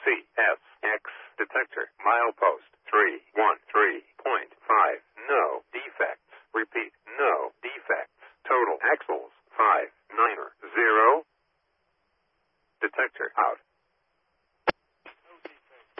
CSX detector. Milepost 313.5. No defects. Repeat, no defects. Total axles 590. Detector out.